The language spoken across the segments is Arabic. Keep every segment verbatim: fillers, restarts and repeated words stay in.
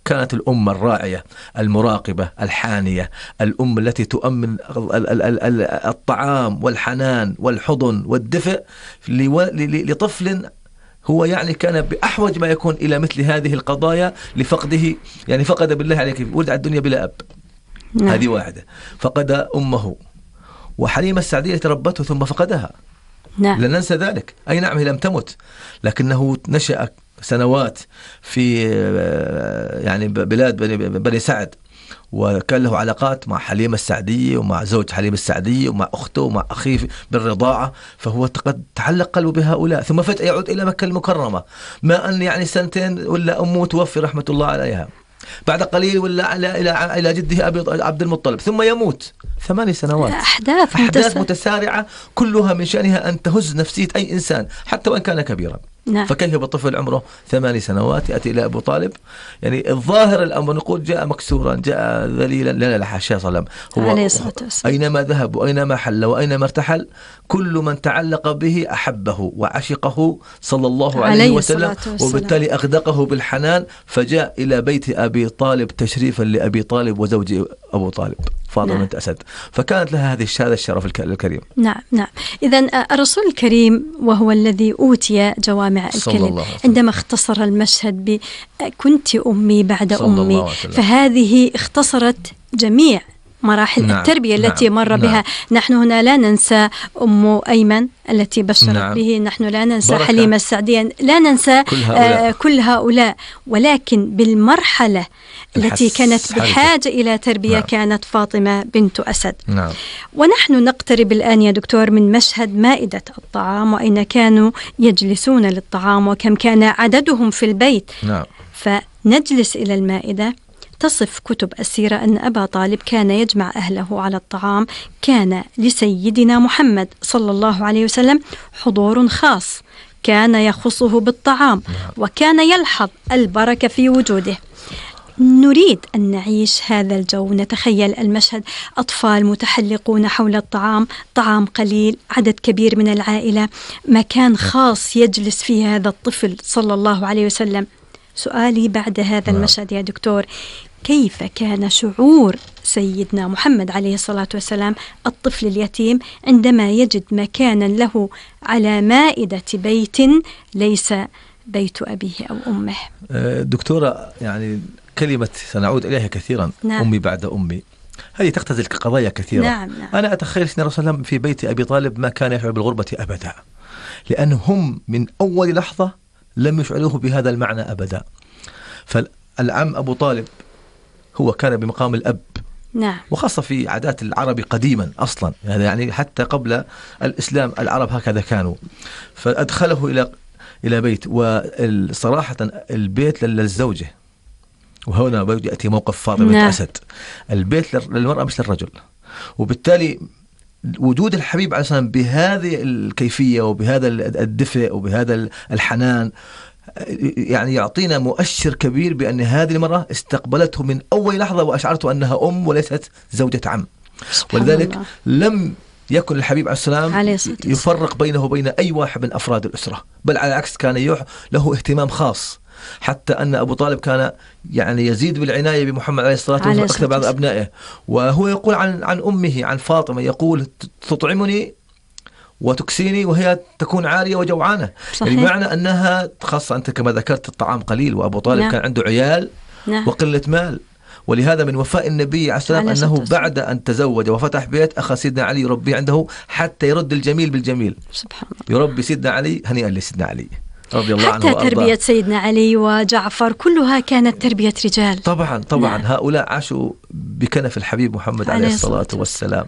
كانت الأم الراعية المراقبة الحانية، الأم التي تؤمن الطعام والحنان والحضن والدفء لطفل هو يعني كان بأحوج ما يكون إلى مثل هذه القضايا لفقده، يعني فقد بالله عليك ولد على الدنيا بلا أب. نعم. هذه واحدة، فقد أمه، وحليمة السعدية تربته ثم فقدها. نعم. لا ننسى ذلك. أي نعم هي لم تمت، لكنه نشأ سنوات في يعني بلاد بني سعد، وكان له علاقات مع حليمة السعدية ومع زوج حليمة السعدية ومع أخته ومع أخيه بالرضاعة، فهو قد تعلق قلبه بهؤلاء. ثم فجأة يعود إلى مكة المكرمة، ما أن يعني سنتين ولا أمه توفي رحمة الله عليها، بعد قليل ولا إلى إلى إلى جده أبي عبد المطلب، ثم يموت. ثماني سنوات أحداث, أحداث متسارعة كلها من شأنها أن تهز نفسية أي إنسان حتى وإن كان كبيرا. نعم. فكيف بطفل عمره ثماني سنوات يأتي إلى أبو طالب؟ يعني الظاهر الأمر نقول جاء مكسورا، جاء ذليلا، لا لا حاشا صلى الله عليه وسلم. هو أينما ذهب وأينما حل وأينما ارتحل كل من تعلق به أحبه وعشقه صلى الله عليه, عليه وسلم، وبالتالي أغدقه بالحنان، فجاء إلى بيت أبي طالب تشريفا لأبي طالب وزوج أبو طالب فاطمة بنت أسد، فكانت لها هذه هذا الشرف الكريم. نعم نعم. إذن الرسول الكريم وهو الذي أوتي جوامع الكلم عندما اختصر المشهد ب كنت أمي بعد أمي، فهذه اختصرت جميع مراحل نعم. التربية التي نعم. مر بها. نعم. نحن هنا لا ننسى أم أيمن التي بشرت نعم. به، نحن لا ننسى بركة. حليمة السعدية، لا ننسى كل هؤلاء. آه كل هؤلاء، ولكن بالمرحلة التي كانت بحاجة إلى تربية نعم. كانت فاطمة بنت أسد. نعم. ونحن نقترب الآن يا دكتور من مشهد مائدة الطعام، وأين كانوا يجلسون للطعام وكم كان عددهم في البيت. نعم. فنجلس إلى المائدة. تصف كتب السيرة أن أبا طالب كان يجمع أهله على الطعام، كان لسيدنا محمد صلى الله عليه وسلم حضور خاص كان يخصه بالطعام، وكان يلحظ البركة في وجوده. نريد أن نعيش هذا الجو، نتخيل المشهد، أطفال متحلقون حول الطعام، طعام قليل، عدد كبير من العائلة، مكان خاص يجلس فيه هذا الطفل صلى الله عليه وسلم. سؤالي بعد هذا المشهد يا دكتور، كيف كان شعور سيدنا محمد عليه الصلاة والسلام الطفل اليتيم عندما يجد مكانا له على مائدة بيت ليس بيت أبيه أو أمه؟ دكتورة، يعني كلمة سنعود إليها كثيرا. نعم. أمي بعد أمي، هذه تختزل قضايا كثيرة. نعم نعم. أنا أتخيل سيدنا رسول الله في بيت أبي طالب ما كان يشعر بالغربة أبدا، لأنهم من أول لحظة لم يشعروه بهذا المعنى أبدا. فالعم أبو طالب هو كان بمقام الأب. نعم. وخاصة في عادات العرب قديما أصلا، يعني حتى قبل الإسلام العرب هكذا كانوا. فأدخله إلى إلى بيت، وصراحة البيت للزوجة، وهنا يأتي موقف فاطمة بنت أسد. البيت للمرأة مش للرجل، وبالتالي وجود الحبيب عليه السلام بهذه الكيفية وبهذا الدفء وبهذا الحنان يعني يعطينا مؤشر كبير بأن هذه المرأة استقبلته من أول لحظة وأشعرته أنها أم وليست زوجة عم. ولذلك الله. لم يكن الحبيب عليه السلام يفرق بينه وبين أي واحد من أفراد الأسرة، بل على العكس كان له اهتمام خاص، حتى أن أبو طالب كان يعني يزيد بالعناية بمحمد عليه الصلاة والسلام أكثر بعض أبنائه. وهو يقول عن عن أمه عن فاطمة، يقول تطعمني وتكسيني وهي تكون عارية وجوعانة. يعني بمعنى أنها خاصة أنت كما ذكرت الطعام قليل، وأبو طالب نعم. كان عنده عيال نعم. وقلة مال. ولهذا من وفاء النبي عليه السلام أنه بعد أن تزوج وفتح بيت أخذ سيدنا علي يربيه عنده حتى يرد الجميل بالجميل. سبحان الله. يربي سيدنا علي هنيئا لسيدنا علي رضي الله عنه حتى وأرضاه. تربية سيدنا علي وجعفر كلها كانت تربية رجال. طبعا طبعا نعم. هؤلاء عاشوا بكنف الحبيب محمد عليه, عليه الصلاة والسلام.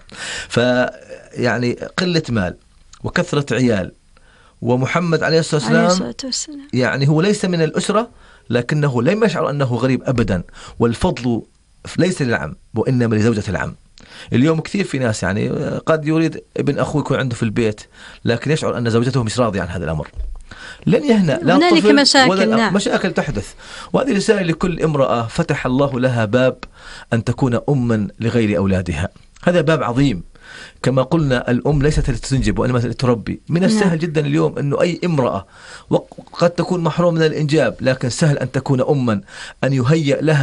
فيعني قلة مال وكثرة عيال، ومحمد عليه الصلاة والسلام يعني هو ليس من الأسرة، لكنه لم يشعر أنه غريب أبدا. والفضل ليس للعم وإنما لزوجة العم. اليوم كثير في ناس يعني قد يريد ابن أخوه يكون عنده في البيت، لكن يشعر أن زوجته مش راضية عن هذا الأمر، لن يهنأ، لا هنالك مشاكل. نعم. مشاكل تحدث. وهذه رسالة لكل امرأة فتح الله لها باب أن تكون أما لغير أولادها. هذا باب عظيم. كما قلنا الأم ليست لتنجب وإنما لتربي. من السهل نعم. جدا اليوم أنه أي امرأة وقد تكون محروم من الإنجاب، لكن سهل أن تكون أما، أن يهيأ لها